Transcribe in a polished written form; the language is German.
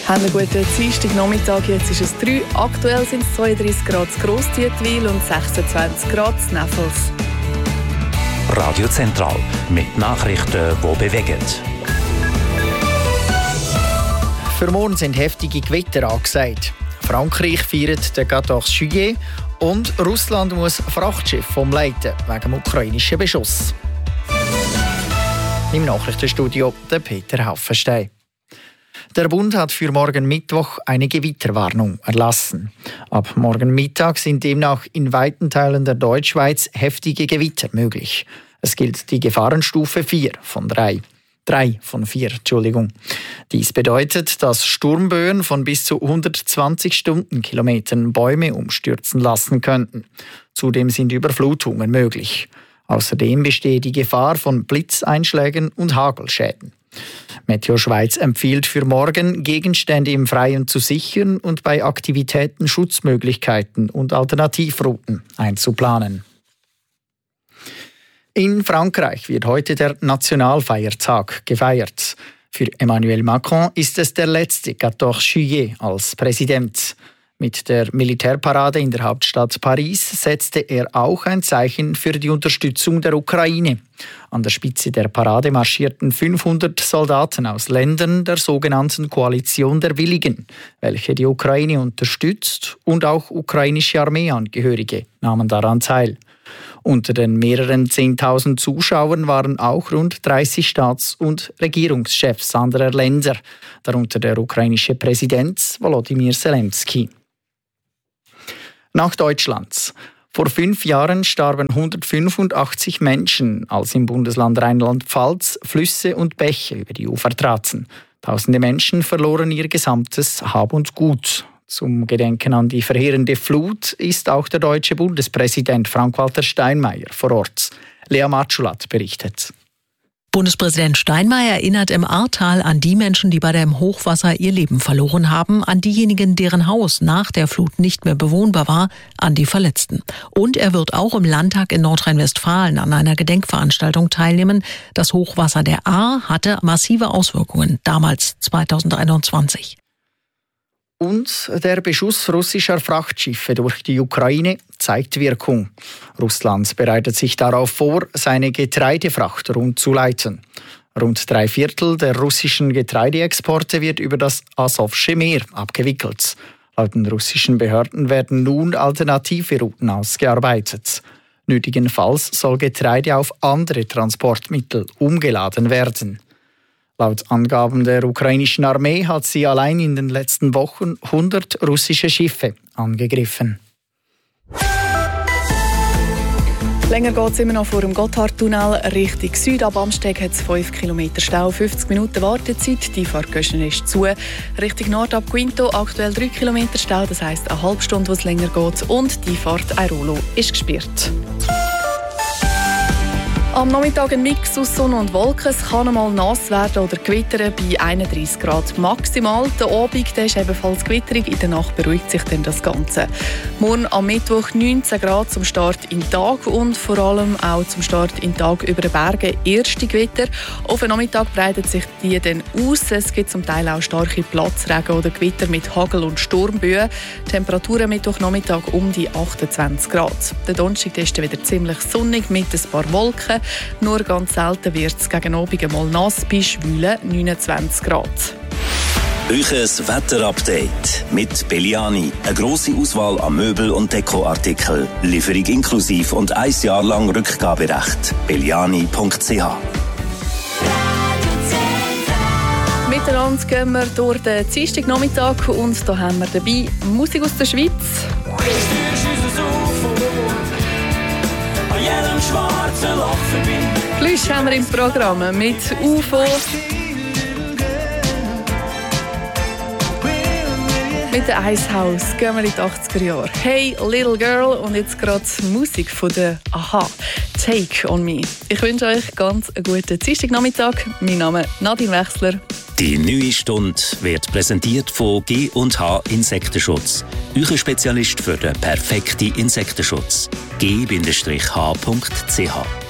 Haben einen guten Dienstagnachmittag. Jetzt ist es 3. Aktuell sind es 32 Grad in Grossdietwil und 26 Grad in Neffels. Radio Zentral mit Nachrichten, die bewegen. Für morgen sind heftige Gewitter angesagt. Frankreich feiert den 14 Juillet und Russland muss Frachtschiff umleiten wegen dem ukrainischen Beschuss. Im Nachrichtenstudio der Peter Haffenstein. Der Bund hat für morgen Mittwoch eine Gewitterwarnung erlassen. Ab morgen Mittag sind demnach in weiten Teilen der Deutschschweiz heftige Gewitter möglich. Es gilt die Gefahrenstufe 4 von 4. Dies bedeutet, dass Sturmböen von bis zu 120 Stundenkilometern Bäume umstürzen lassen könnten. Zudem sind Überflutungen möglich. Außerdem bestehe die Gefahr von Blitzeinschlägen und Hagelschäden. Meteo Schweiz empfiehlt für morgen, Gegenstände im Freien zu sichern und bei Aktivitäten Schutzmöglichkeiten und Alternativrouten einzuplanen. In Frankreich wird heute der Nationalfeiertag gefeiert. Für Emmanuel Macron ist es der letzte 14 Juillet als Präsident. Mit der Militärparade in der Hauptstadt Paris setzte er auch ein Zeichen für die Unterstützung der Ukraine. An der Spitze der Parade marschierten 500 Soldaten aus Ländern der sogenannten Koalition der Willigen, welche die Ukraine unterstützt, und auch ukrainische Armeeangehörige nahmen daran teil. Unter den mehreren 10.000 Zuschauern waren auch rund 30 Staats- und Regierungschefs anderer Länder, darunter der ukrainische Präsident Volodymyr Zelensky. Nach Deutschland. Vor 5 Jahren starben 185 Menschen, als im Bundesland Rheinland-Pfalz Flüsse und Bäche über die Ufer traten. Tausende Menschen verloren ihr gesamtes Hab und Gut. Zum Gedenken an die verheerende Flut ist auch der deutsche Bundespräsident Frank-Walter Steinmeier vor Ort. Lea Matschulat berichtet. Bundespräsident Steinmeier erinnert im Ahrtal an die Menschen, die bei dem Hochwasser ihr Leben verloren haben, an diejenigen, deren Haus nach der Flut nicht mehr bewohnbar war, an die Verletzten. Und er wird auch im Landtag in Nordrhein-Westfalen an einer Gedenkveranstaltung teilnehmen. Das Hochwasser der Ahr hatte massive Auswirkungen, damals 2021. Und der Beschuss russischer Frachtschiffe durch die Ukraine zeigt Wirkung. Russland bereitet sich darauf vor, seine Getreidefracht umzuleiten. Rund 3/4 der russischen Getreideexporte wird über das Asowsche Meer abgewickelt. Laut den russischen Behörden werden nun alternative Routen ausgearbeitet. Nötigenfalls soll Getreide auf andere Transportmittel umgeladen werden. Laut Angaben der ukrainischen Armee hat sie allein in den letzten Wochen 100 russische Schiffe angegriffen. Länger geht es immer noch vor dem Gotthardtunnel Richtung Süd. Ab Amsteg hat es 5 Kilometer Stau, 50 Minuten Wartezeit. Die Fahrtgöschen ist zu. Richtung Nord ab Quinto aktuell 3 Kilometer Stau, das heisst eine halbe Stunde, wo es länger geht. Und die Fahrt Airolo ist gesperrt. Am Nachmittag ein Mix aus Sonne und Wolken. Es kann einmal nass werden oder gewittern bei 31 Grad maximal. Der Abend ist ebenfalls gewitterig. In der Nacht beruhigt sich dann das Ganze. Morgen am Mittwoch 19 Grad zum Start in den Tag und vor allem auch zum Start in den Tag über den Bergen erste Gewitter. Auf den Nachmittag breitet sich die dann aus. Es gibt zum Teil auch starke Platzregen oder Gewitter mit Hagel- und Sturmböen. Temperaturen Mittwochnachmittag um die 28 Grad. Der Donnerstag ist dann wieder ziemlich sonnig mit ein paar Wolken. Nur ganz selten wird es gegen Abend einmal nass bei schwülen 29 Grad. Euches Wetterupdate mit Belliani. Eine grosse Auswahl an Möbel- und Dekoartikeln. Lieferung inklusiv und 1 Jahr lang Rückgaberecht. belliani.ch. Miteinander gehen wir durch den Dienstagnachmittag und hier haben wir dabei Musik aus der Schweiz. Plus haben wir im Programm mit UFO, mit der Icehouse gehen wir in die 80er Jahre. Hey Little Girl und jetzt gerade Musik von der Aha, Take on Me. Ich wünsche euch ganz einen guten Dienstagnachmittag. Mein Name ist Nadine Wechsler. Die neue Stunde wird präsentiert von G&H Insektenschutz. Euer Spezialist für den perfekten Insektenschutz. g-h.ch